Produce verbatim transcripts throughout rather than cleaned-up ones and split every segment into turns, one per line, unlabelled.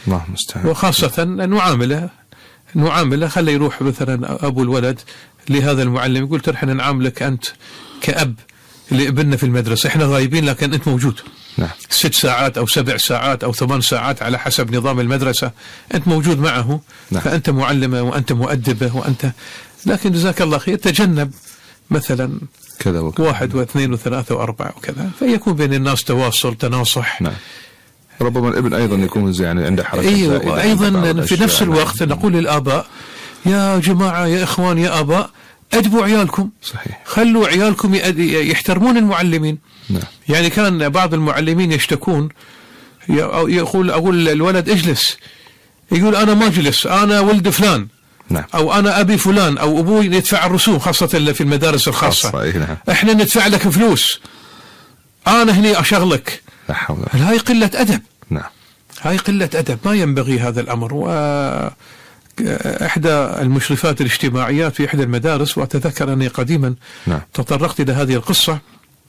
الله المستعان.
وخاصة نعامله نعامله خلي يروح مثلا أبو الولد لهذا المعلم يقول ترى احنا نعاملك أنت كأب لابننا في المدرسة، احنا غايبين لكن أنت موجود.
نعم.
ست ساعات أو سبع ساعات أو ثمان ساعات على حسب نظام المدرسة أنت موجود معه. نعم. فأنت معلمة وأنت مؤدبة وأنت، لكن جزاك الله خير تجنب مثلا
كذا وكذا،
واحد واثنين وثلاثة وأربعة وكذا، فيكون بين الناس تواصل تناصح.
نعم. ربما الابن أيضا يكون يعني عنده حركة.
أيوة. وأيضا في نفس الوقت نقول للآباء يا جماعة يا إخوان يا آباء أدبوا عيالكم.
صحيح.
خلوا عيالكم يحترمون المعلمين.
نعم.
يعني كان بعض المعلمين يشتكون، يقول أقول الولد اجلس، يقول أنا ما أجلس، أنا ولد فلان.
نعم. أو
أنا أبي فلان أو أبوي يدفع الرسوم، خاصة في المدارس الخاصة.
خاصة. نعم.
إحنا ندفع لك فلوس، أنا هني أشغلك.
لا حول.
هاي قلة أدب.
نعم.
هاي قلة أدب، ما ينبغي هذا الأمر. وإحدى المشرفات الاجتماعيات في إحدى المدارس، وأتذكر أني قديما نعم. تطرقت إلى هذه القصة،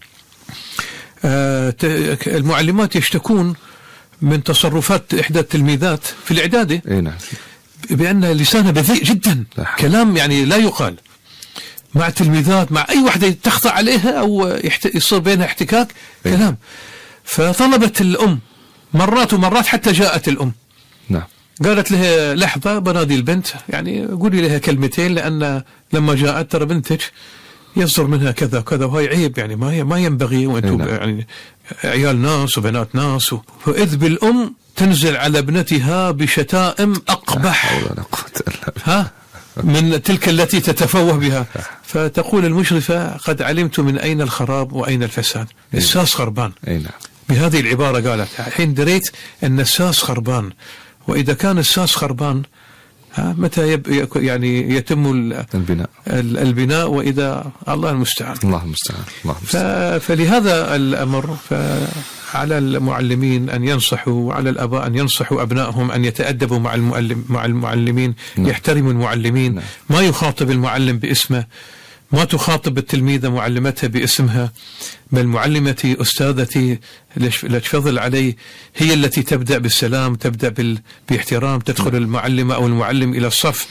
المعلمات يشتكون من تصرفات إحدى التلميذات في الإعدادي.
نعم.
بأن لسانه بذيء جدا، كلام يعني لا يقال مع التلميذات، مع أي واحدة تخضع عليها أو يصير بينها احتكاك كلام. فطلبت الأم مرات ومرات حتى جاءت الأم.
نعم.
قالت لها لحظة بنادي البنت، يعني قولي لها كلمتين، لأن لما جاءت ترى بنتك يصدر منها كذا كذا وهي عيب، يعني ما ما ينبغي، وأنتم يعني عيال ناس وبنات ناس. فإذ بالأم تنزل على ابنتها بشتائم أقبح ها من تلك التي تتفوه بها. فتقول المشرفة قد علمت من أين الخراب وأين الفساد، الساس خربان. بهذه العبارة قالت، حين دريت أن الساس خربان. وإذا كان الساس خربان متى يب يعني يتم
البناء
البناء وإذا الله المستعان.
الله المستعان. الله المستعان.
فلهذا الأمر فعلى المعلمين أن ينصحوا، وعلى الآباء أن ينصحوا أبنائهم أن يتأدبوا مع المعلم مع المعلمين. نعم. يحترموا المعلمين. نعم. ما يخاطب المعلم باسمه، ما تخاطب التلميذة معلمتها باسمها، بل معلمتي أستاذتي لتفضل علي هي التي تبدأ بالسلام، تبدأ بال... باحترام، تدخل المعلمة أو المعلم إلى الصف.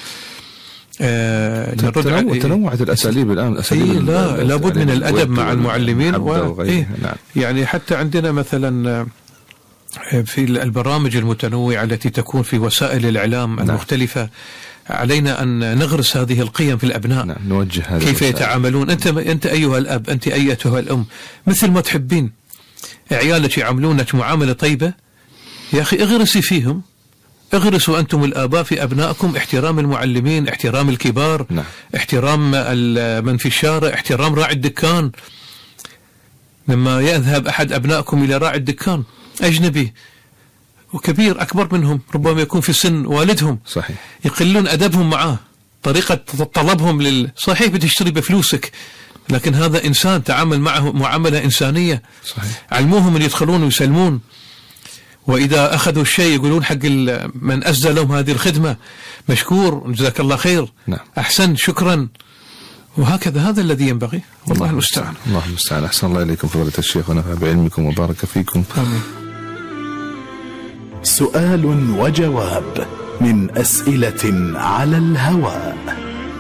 آه تنوع تنوعت الأساليب الآن.
أساليب إيه لا لابد من الأدب مع المعلمين. و... إيه نعم. يعني حتى عندنا مثلا في البرامج المتنوعة التي تكون في وسائل الإعلام المختلفة، نعم. علينا أن نغرس هذه القيم في الأبناء.
نعم. نوجه هذه
كيف يتعاملون. أنت أنت أيها الأب، أنت أيتها الأم، مثل ما تحبين عيالك يعاملونك معاملة طيبة، يا أخي اغرسي فيهم، اغرسوا أنتم الآباء في أبنائكم احترام المعلمين، احترام الكبار. نعم. احترام من في الشارع، احترام راعي الدكان. لما يذهب أحد أبنائكم إلى راعي الدكان أجنبي وكبير أكبر منهم، ربما يكون في سن والدهم، صحيح. يقلون أدبهم معاه، طريقة طلبهم لل... صحيح بتشتري بفلوسك، لكن هذا إنسان، تعامل معه معاملة إنسانية. صحيح. علموهم أن يدخلون ويسلمون، وإذا أخذوا الشيء يقولون حق من أسدى لهم هذه الخدمة مشكور، جزاك الله خير. نعم. أحسن، شكرا. وهكذا هذا الذي ينبغي. والله المستعان.
الله المستعان. أحسن الله إليكم فضيلة الشيخ، ونفع بعلمكم وبارك فيكم.
آمين.
سؤال وجواب من أسئلة على الهواء.